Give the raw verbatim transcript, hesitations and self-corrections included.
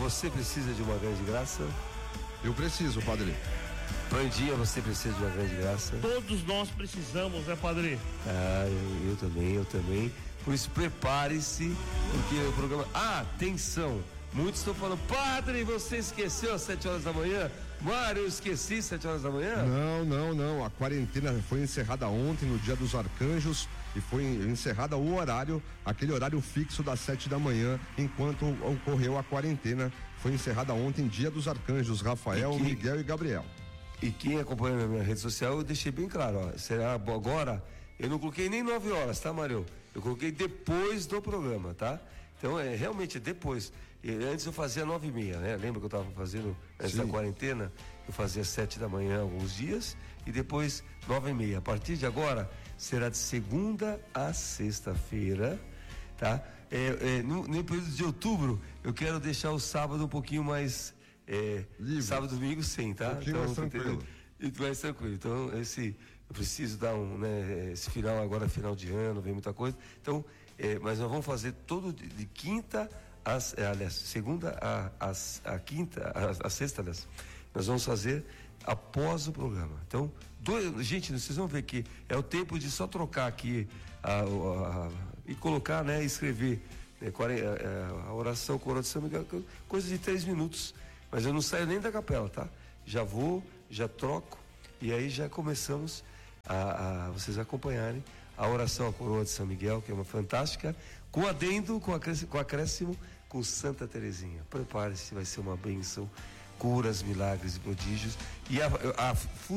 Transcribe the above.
você precisa de uma grande graça? Eu preciso, padre. Vandinha, você precisa de uma grande graça? Todos nós precisamos, né, padre? Ah, eu, eu também, eu também. Por isso, prepare-se, porque o programa... Ah, atenção! Muitos estão falando, padre, você esqueceu às sete horas da manhã? Mário, eu esqueci sete horas da manhã? Não, não, não. A quarentena foi encerrada ontem, no Dia dos Arcanjos, e foi encerrada o horário, aquele horário fixo das sete da manhã, enquanto ocorreu a quarentena. Foi encerrada ontem, Dia dos Arcanjos, Rafael, E que... Miguel e Gabriel. E quem acompanha na minha rede social, eu deixei bem claro, ó, será agora, eu não coloquei nem nove horas, tá, Mário? Eu coloquei depois do programa, tá? Então, é realmente depois. E antes eu fazia nove e meia, né? Lembra que eu estava fazendo antes Sim. da quarentena? Eu fazia sete da manhã alguns dias e depois nove e meia. A partir de agora, será de segunda a sexta-feira, tá? É, é, no, no período de outubro, eu quero deixar o sábado um pouquinho mais... É, sábado e domingo sim, tá? Um pouquinho então, mais tranquilo. E mais tranquilo. Então, esse, eu preciso dar um, né? Esse final agora, final de ano, vem muita coisa. Então, é, mas nós vamos fazer todo de, de quinta a, é, aliás, segunda a, a, a quinta, a, a sexta, aliás, nós vamos fazer após o programa. Então, dois, gente, vocês vão ver que é o tempo de só trocar aqui a, a, a, e colocar, né? Escrever né, a, a oração Coroa de São Miguel, coisa de três minutos. Mas eu não saio nem da capela, tá? Já vou, já troco e aí já começamos a, a vocês acompanharem a oração à Coroa de São Miguel, que é uma fantástica, com adendo, com acréscimo, com, acréscimo, com Santa Terezinha. Prepare-se, vai ser uma bênção, curas, milagres e prodígios. E a, a